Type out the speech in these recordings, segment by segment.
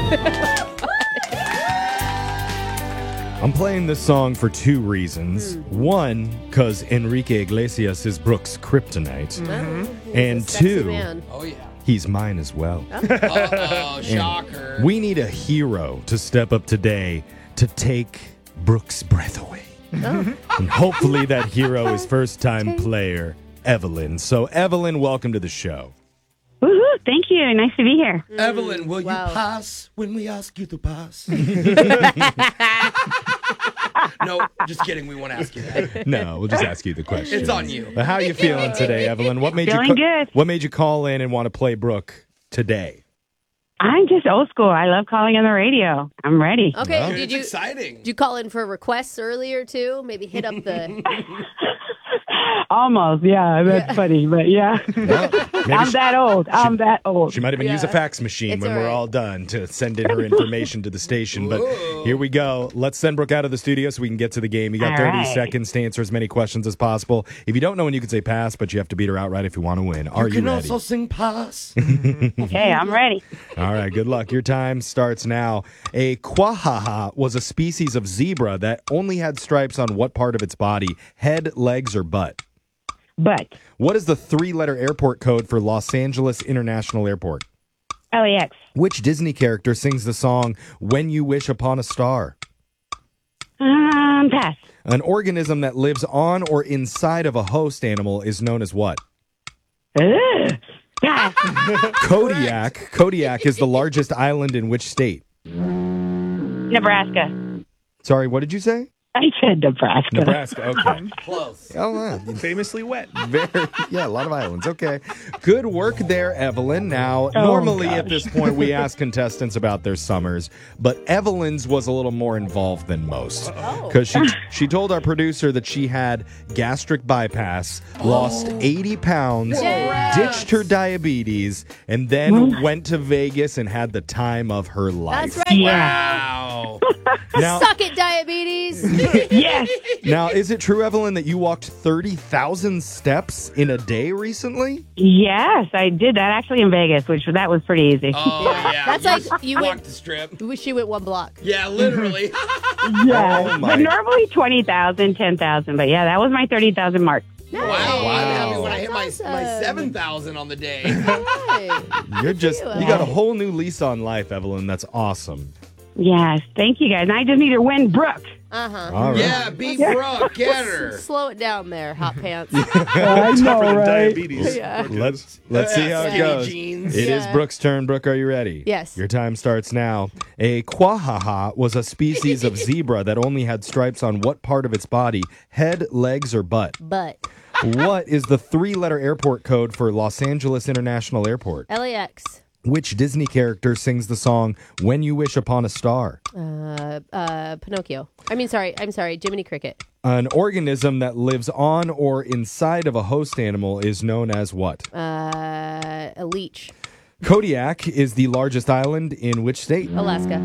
I'm playing this song for two reasons. One, because Enrique Iglesias is Brooke's kryptonite. And two, Man. Oh, yeah. he's mine as well. Uh-oh, shocker. We need a hero to step up today to take Brooke's breath away. And hopefully that hero is first-time player Evelyn. So, Evelyn, welcome to the show. Woohoo! Thank you. Nice to be here. Evelyn, will Wow. you pass when we ask you to pass? No, just kidding. We won't ask you that. No, we'll just ask you the question. It's on you. But how are you feeling today, Evelyn? What made Feeling good. What made you call in and want to play Brooke today? I'm just old school. I love calling on the radio. I'm ready. Okay, Well, did It's you exciting. you call in for requests earlier too? Maybe hit up the. Almost. Yeah, that's funny. But yeah, Well, maybe I'm that old. I'm that old. She might even use a Yeah. fax machine It's when all we're right. all done to send in her information to the station. But here we go. Let's send Brooke out of the studio so we can get to the game. You got All 30 right. seconds to answer as many questions as possible. If you don't know when you can say pass, but you have to beat her outright if you want to win. Are you can ready? also sing pass. Okay, I'm ready. All right, good luck. Your time starts now. A quahaha was a species of zebra that only had stripes on what part of its body? Head, legs, or butt? But What is the three-letter airport code for Los Angeles International Airport? LAX. Which Disney character sings the song When You Wish Upon a Star? Pass. An organism that lives on or inside of a host animal is known as what? Ugh. Pass. Kodiak. Kodiak is the largest island in which state? Nebraska. Sorry, what did you say? I said Nebraska. Nebraska. Okay. Close. Oh, wow. Famously wet. Yeah, a lot of islands. Okay. Good work there, Evelyn. Now, Oh, normally at gosh. this point, we ask contestants about their summers, but Evelyn's was a little more involved than most. Because she told our producer that she had gastric bypass, lost 80 pounds, ditched her diabetes, and then went to Vegas and had the time of her life. That's right. Wow. Now, Suck it, diabetes. Yes. now, is it true, Evelyn, that you walked 30,000 steps in a day recently? Yes, I did that actually in Vegas, that was pretty easy. Oh, yeah. That's like you walked went. the strip. Wish you went one block. Yeah, literally. yeah. Oh, my. But normally 20,000, 10,000. But yeah, that was my 30,000 mark. Nice. Wow. I'm happy when I hit That's my awesome. 7,000 on the day. Right. You you. got a whole new lease on life, Evelyn. That's awesome. Yes, thank you guys. And I just need to win Brooke. Uh-huh. All right. Yeah, beat Brooke. Get her. Slow it down there, hot pants. I know, For the right? diabetes. Yeah. Let's see how it Skinny goes. jeans. It is Yeah. Brooke's turn. Brooke, are you ready? Yes. Your time starts now. A quahaha was a species of zebra that only had stripes on what part of its body? Head, legs, or butt? But What is the three-letter airport code for Los Angeles International Airport? LAX. Which Disney character sings the song When You Wish Upon a Star? Pinocchio. I'm sorry, Jiminy Cricket. An organism that lives on or inside of a host animal is known as what? A leech. Kodiak is the largest island in which state? Alaska.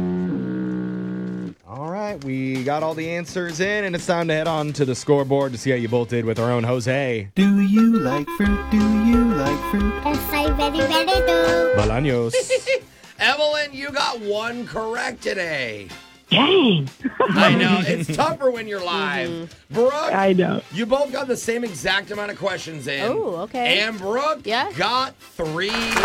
All right, we got all the answers in, and it's time to head on to the scoreboard to see how you both did with our own Jose Do you like fruit? Do you like fruit? Yes, I very, very do. Bolaños. Evelyn, you got one correct today. Dang. I know. It's tougher when you're live. Brooke, I know. you both got the same exact amount of questions in. Oh, okay. And Brooke Yeah? got 3 correct.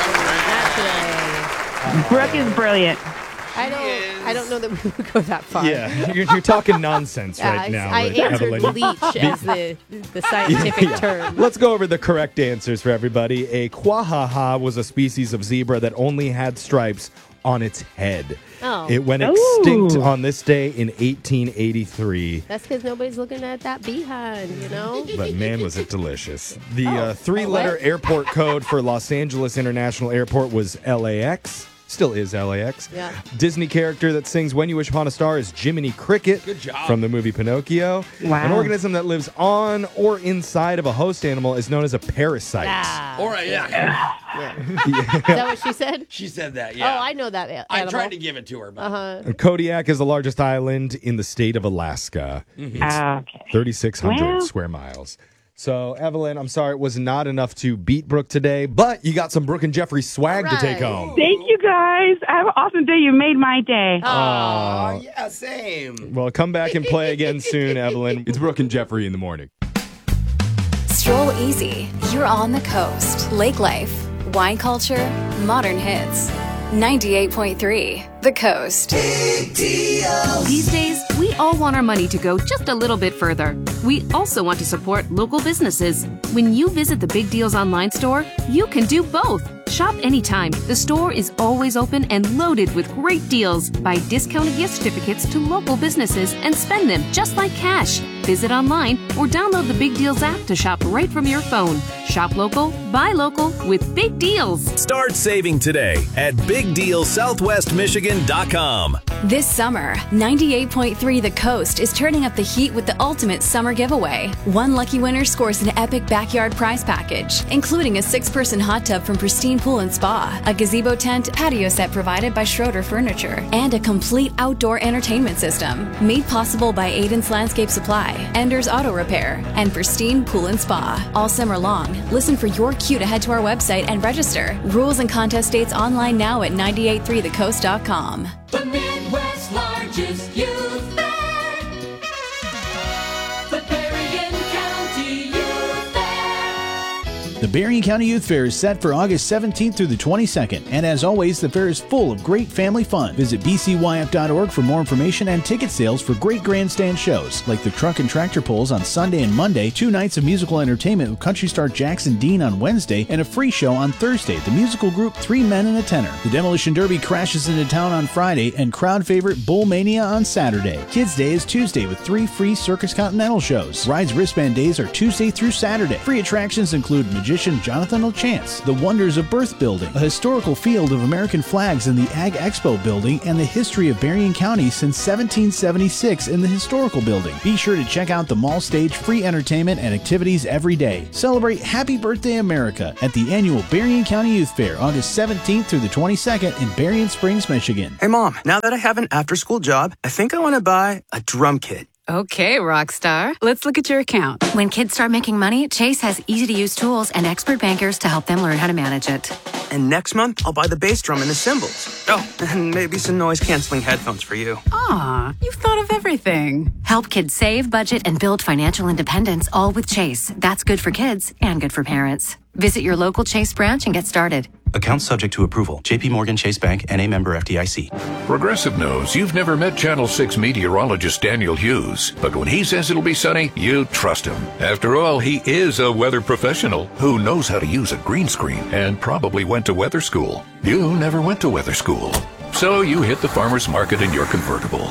Naturally. Brooke is brilliant. I don't know that we would go that far. Yeah, you're talking nonsense right now. I answered Evelyn. leech as the scientific term. Let's go over the correct answers for everybody. A quahaha was a species of zebra that only had stripes on its head. Oh. It went Ooh. extinct on this day in 1883. That's because nobody's looking at that behind, you know? But man, was it delicious. The Oh, three-letter what? airport code for Los Angeles International Airport was LAX. Still is LAX. Yeah. Disney character that sings When You Wish Upon a Star is Jiminy Cricket. Good job. From the movie Pinocchio. Wow. An organism that lives on or inside of a host animal is known as a parasite. Ah. All right, yeah. Is that what she said? She said that, yeah. Oh, I know that animal. I tried to give it to her, but And Kodiak is the largest island in the state of Alaska. It's Okay. 3,600 Well. square miles. So, Evelyn, I'm sorry it was not enough to beat Brooke today, but you got some Brooke and Jeffrey swag to take Right. home. Thank you guys. Have an awesome day. You made my day. Oh, yeah, same. Well, come back and play again soon, Evelyn. It's Brooke and Jeffrey in the morning. Stroll easy. You're on the coast. Lake life, wine culture, modern hits. 98.3 The Coast. These days, we all want our money to go just a little bit further. We also want to support local businesses. When you visit the Big Deals online store, you can do both. Shop anytime. The store is always open and loaded with great deals. Buy discounted gift certificates to local businesses and spend them just like cash. Visit online or download the Big Deals app to shop right from your phone. Shop local, buy local with Big Deals. Start saving today at BigDealSouthwestMichigan.com. This summer, 98.3 The Coast is turning up the heat with the ultimate summer giveaway. One lucky winner scores an epic backyard prize package, including a 6-person hot tub from Pristine Pool and Spa, a gazebo tent, patio set provided by Schroeder Furniture, and a complete outdoor entertainment system. Made possible by Aiden's Landscape Supply, Ender's Auto Repair, and Pristine Pool and Spa. All summer long, listen for your cue to head to our website and register. Rules and contest dates online now at 983thecoast.com. The Midwest's largest youth fair. The Berrien County Youth Fair. The Berrien County Youth Fair is set for August 17th through the 22nd, and as always, the fair is full of great family fun. Visit bcyf.org for more information and ticket sales for great grandstand shows, like the Truck and Tractor Pulls on Sunday and Monday, 2 nights of musical entertainment with country star Jackson Dean on Wednesday, and a free show on Thursday, the musical group 3 Men and a Tenor. The Demolition Derby crashes into town on Friday, and crowd favorite Bull Mania on Saturday. Kids Day is Tuesday with 3 free Circus Continental shows. Rides Wristband Days are Tuesday through Saturday. Free attractions include magician Jonathan O'Chance, the Wonders of Birth Building, a historical field of American flags in the Ag Expo building, and the history of Berrien County since 1776 in the historical building. Be sure to check out the mall stage, free entertainment and activities every day. Celebrate Happy Birthday America at the annual Berrien County Youth Fair, August 17th through the 22nd in Berrien Springs, Michigan. Hey Mom, now that I have an after-school job, I think I want to buy a drum kit. Okay, Rockstar. Let's look at your account. When kids start making money, Chase has easy-to-use tools and expert bankers to help them learn how to manage it. And next month, I'll buy the bass drum and the cymbals. Oh, and maybe some noise-canceling headphones for you. Aw, you've thought of everything. Help kids save, budget, and build financial independence, all with Chase. That's good for kids and good for parents. Visit your local Chase branch and get started. Account subject to approval. J.P. Morgan Chase Bank, N.A. member FDIC. Progressive knows you've never met Channel 6 meteorologist Daniel Hughes, but when he says it'll be sunny, you trust him. After all, he is a weather professional who knows how to use a green screen and probably went to weather school. You never went to weather school, so you hit the farmer's market in your convertible.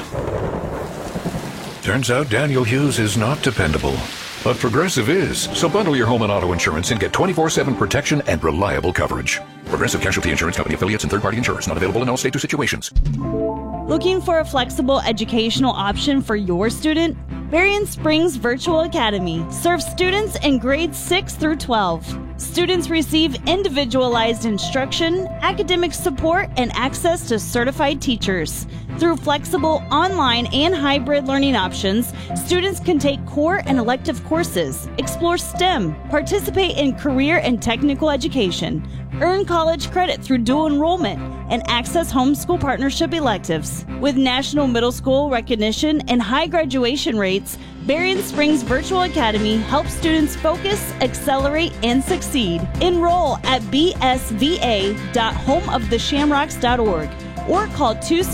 Turns out Daniel Hughes is not dependable. But Progressive is. So bundle your home and auto insurance and get 24/7 protection and reliable coverage. Progressive Casualty Insurance Company affiliates and third-party insurers. Not available in all states or situations. Looking for a flexible educational option for your student? Berrien Springs Virtual Academy serves students in grades 6 through 12. Students receive individualized instruction, academic support, and access to certified teachers. Through flexible online and hybrid learning options, students can take core and elective courses, explore STEM, participate in career and technical education, earn college credit through dual enrollment, and access homeschool partnership electives. With national middle school recognition and high graduation rates, Berrien Springs Virtual Academy helps students focus, accelerate, and succeed. Enroll at bsva.homeoftheshamrocks.org or call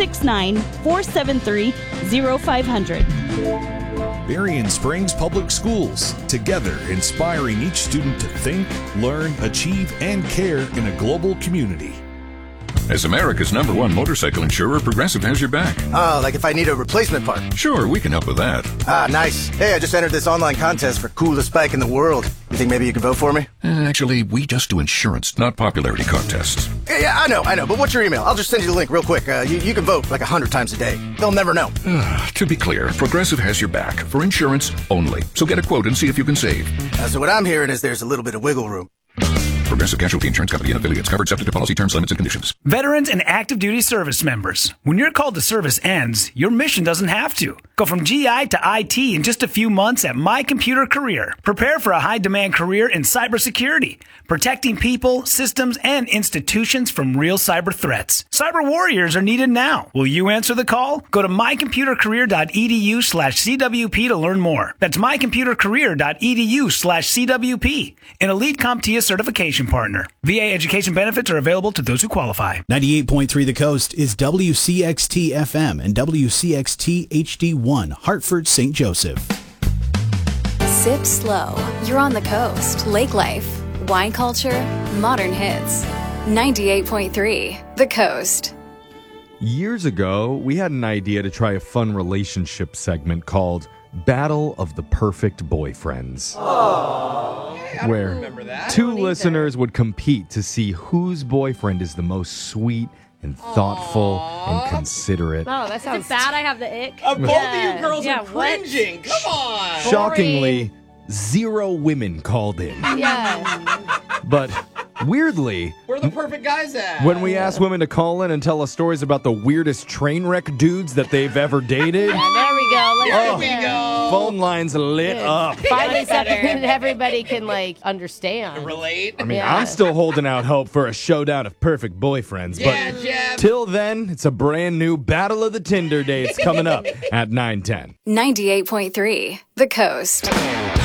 269-473-0500. Berrien Springs Public Schools, together inspiring each student to think, learn, achieve, and care in a global community. As America's #1 motorcycle insurer, Progressive has your back. Oh, like if I need a replacement part? Sure, we can help with that. Ah, nice. Hey, I just entered this online contest for coolest bike in the world. You think maybe you could vote for me? Actually, we just do insurance, not popularity contests. Yeah, I know. But what's your email? I'll just send you the link real quick. You can vote like 100 times a day. They'll never know. To be clear, Progressive has your back for insurance only. So get a quote and see if you can save. So what I'm hearing is there's a little bit of wiggle room. Progressive Casualty Insurance Company and affiliates. Covered subject to policy terms, limits, and conditions. Veterans and active duty service members. When your call to service ends, your mission doesn't have to. Go from GI to IT in just a few months at My Computer Career. Prepare for a high-demand career in cybersecurity, protecting people, systems, and institutions from real cyber threats. Cyber warriors are needed now. Will you answer the call? Go to mycomputercareer.edu/CWP to learn more. That's mycomputercareer.edu/CWP, an elite CompTIA certification partner. VA education benefits are available to those who qualify. 98.3 The Coast is WCXT FM and WCXT HD1, Hartford, St. Joseph. Sip slow. You're on the coast. Lake life, wine culture, modern hits. 98.3 The Coast. Years ago, we had an idea to try a fun relationship segment called Battle of the Perfect Boyfriends. Where two listeners would compete to see whose boyfriend is the most sweet and thoughtful and considerate. Oh, that sounds bad. I have the ick. Both of you girls are cringing. Come on. Shockingly, 0 women called in. Yeah. But weirdly, Where are the perfect guys at? when we ask women to call in and tell us stories about the weirdest train wreck dudes that they've ever dated, Yeah, there we go. There we go. phone lines lit up. Finally something that everybody can, understand. Relate. I mean, I'm still holding out hope for a showdown of perfect boyfriends, Yeah, but Jeff. till then, it's a brand new Battle of the Tinder dates coming up at 9:10. 98.3 The Coast.